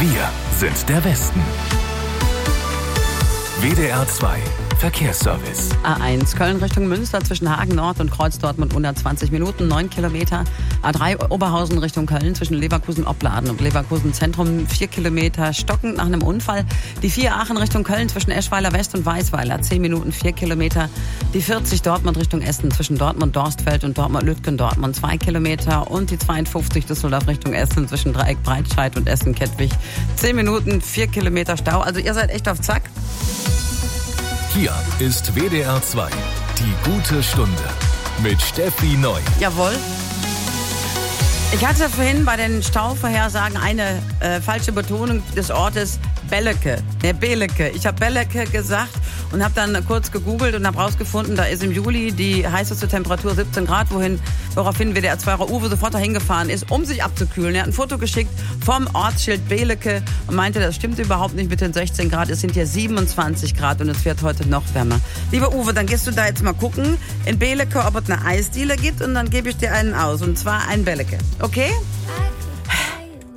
Wir sind der Westen. WDR 2 Verkehrsservice. A1 Köln Richtung Münster zwischen Hagen Nord und Kreuz Dortmund 120 Minuten, 9 Kilometer. A3 Oberhausen Richtung Köln zwischen Leverkusen-Opladen und Leverkusen-Zentrum 4 Kilometer, stockend nach einem Unfall. Die 4 Aachen Richtung Köln zwischen Eschweiler West und Weißweiler 10 Minuten, 4 Kilometer. Die 40 Dortmund Richtung Essen zwischen Dortmund-Dorstfeld und Dortmund-Lütgendortmund 2 Kilometer. Und die 52 Düsseldorf Richtung Essen zwischen Dreieck Breitscheid und Essen-Kettwig 10 Minuten, 4 Kilometer Stau. Also ihr seid echt auf Zack. Hier ist WDR 2, die gute Stunde mit Steffi Neu. Jawohl. Ich hatte vorhin bei den Stauvorhersagen eine falsche Betonung des Ortes Belecke. Belecke. Ich habe Belecke gesagt und habe dann kurz gegoogelt und habe rausgefunden, da ist im Juli die heißeste Temperatur 17 Grad, woraufhin WDR 2 Uwe sofort dahin gefahren ist, um sich abzukühlen. Er hat ein Foto geschickt vom Ortsschild Belecke und meinte, das stimmt überhaupt nicht mit den 16 Grad. Es sind hier 27 Grad und es wird heute noch wärmer. Lieber Uwe, dann gehst du da jetzt mal gucken in Belecke, ob es eine Eisdiele gibt und dann gebe ich dir einen aus. Und zwar einen Belecke. Okay?